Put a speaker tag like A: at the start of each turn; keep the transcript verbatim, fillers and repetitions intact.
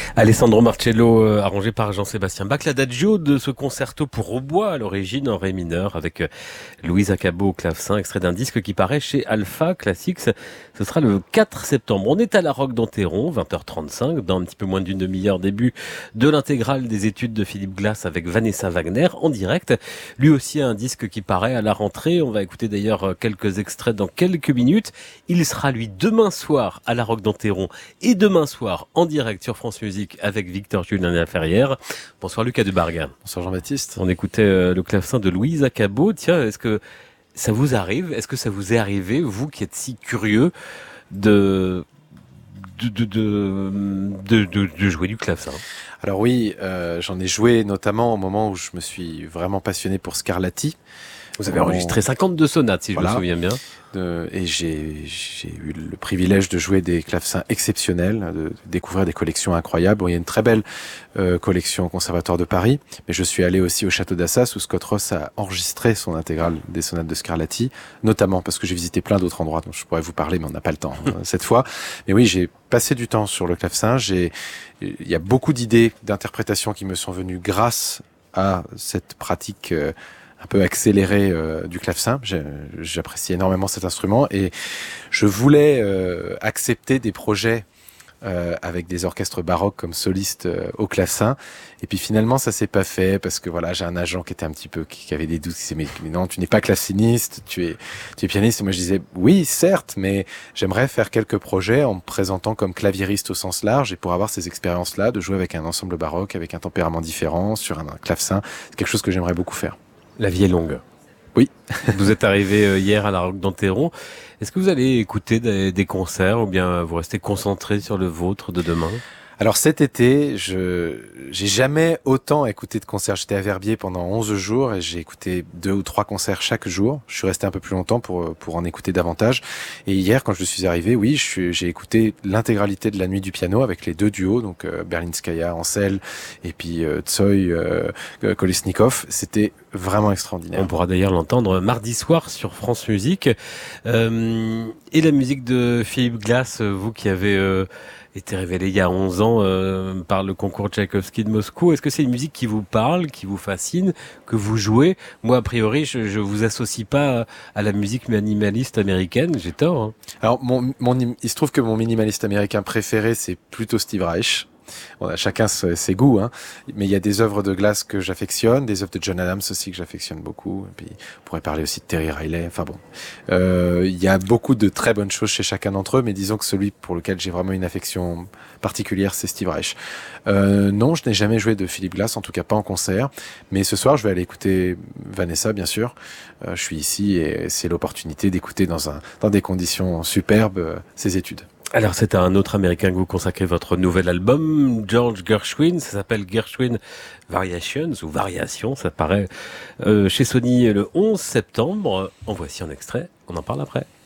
A: Alessandro Marcello, euh, arrangé par Jean-Sébastien Bach, l'adagio de ce concerto pour hautbois à l'origine en ré mineur avec euh, Louise Acabo au clavecin, extrait d'un disque qui paraît chez Alpha Classics. Ce sera le quatre septembre. On est à la Roque d'Enterron, vingt heures trente-cinq, dans un petit peu moins d'une demi-heure, début de l'intégrale des études de Philippe Glass avec Vanessa Wagner en direct. Lui aussi a un disque qui paraît à la rentrée. On va écouter d'ailleurs quelques extraits dans quelques minutes. Il sera lui demain soir à la Roque d'Enterron et demain soir en direct sur France Musique avec Victor Julien Laferrière. Bonsoir Lucas Dubargue.
B: Bonsoir Jean-Baptiste.
A: On écoutait euh, le clavecin de Louise Acabo. Tiens, est-ce que ça vous arrive, est-ce que ça vous est arrivé, vous qui êtes si curieux de de de de, de, de, de jouer du clavecin?
B: Alors oui, euh, j'en ai joué notamment au moment où je me suis vraiment passionné pour Scarlatti.
A: Vous avez enregistré cinquante-deux sonates, si voilà. je me souviens bien.
B: De, et j'ai, j'ai eu le privilège de jouer des clavecins exceptionnels, de, de découvrir des collections incroyables. Bon, il y a une très belle euh, collection au Conservatoire de Paris, mais je suis allé aussi au Château d'Assas où Scott Ross a enregistré son intégrale des sonates de Scarlatti, notamment parce que j'ai visité plein d'autres endroits dont je pourrais vous parler, mais on n'a pas le temps hein, cette fois. Mais oui, j'ai passé du temps sur le clavecin. J'ai, il y a beaucoup d'idées d'interprétation qui me sont venues grâce à cette pratique euh, un peu accéléré euh, du clavecin. J'apprécie énormément cet instrument et je voulais euh, accepter des projets euh, avec des orchestres baroques comme soliste euh, au clavecin. Et puis finalement, ça s'est pas fait parce que voilà, j'ai un agent qui était un petit peu qui, qui avait des doutes, qui disait mais, mais non, tu n'es pas claveciniste, tu es tu es pianiste. Et moi je disais oui, certes, mais j'aimerais faire quelques projets en me présentant comme claviériste au sens large et pour avoir ces expériences-là, de jouer avec un ensemble baroque, avec un tempérament différent sur un, un clavecin, c'est quelque chose que j'aimerais beaucoup faire.
A: La vie est longue.
B: Oui.
A: Vous êtes arrivé hier à la Roque d'Enterron. Est-ce que vous allez écouter des, des concerts ou bien vous restez concentré sur le vôtre de demain ?
B: Alors cet été, je j'ai jamais autant écouté de concerts. J'étais à Verbier pendant onze jours et j'ai écouté deux ou trois concerts chaque jour. Je suis resté un peu plus longtemps pour pour en écouter davantage. Et hier, quand je suis arrivé, oui, je suis, j'ai écouté l'intégralité de la nuit du piano avec les deux duos, donc euh, Berlinskaya, Ansel et puis euh, Tsoi, euh, Kolesnikov. C'était vraiment extraordinaire.
A: On pourra d'ailleurs l'entendre mardi soir sur France Musique. Euh, et la musique de Philippe Glass, vous qui avez euh, été révélé il y a onze ans euh, par le concours Tchaïkovski de Moscou. Est-ce que c'est une musique qui vous parle, qui vous fascine, que vous jouez? Moi, a priori, je, je vous associe pas à la musique minimaliste américaine. J'ai tort. Hein.
B: Alors, mon, mon, il se trouve que mon minimaliste américain préféré, c'est plutôt Steve Reich. On a chacun ses goûts, hein. Mais il y a des œuvres de Glass que j'affectionne, des œuvres de John Adams aussi que j'affectionne beaucoup. Et puis, on pourrait parler aussi de Terry Riley. Enfin bon, euh, il y a beaucoup de très bonnes choses chez chacun d'entre eux, mais disons que celui pour lequel j'ai vraiment une affection particulière, c'est Steve Reich. Euh, non, je n'ai jamais joué de Philippe Glass, en tout cas pas en concert. Mais ce soir, je vais aller écouter Vanessa, bien sûr. Euh, je suis ici et c'est l'opportunité d'écouter dans un dans des conditions superbes euh, ses études.
A: Alors c'est à un autre Américain que vous consacrez votre nouvel album, George Gershwin, ça s'appelle Gershwin Variations ou Variations, ça paraît euh, chez Sony le onze septembre. En voici un extrait, on en parle après.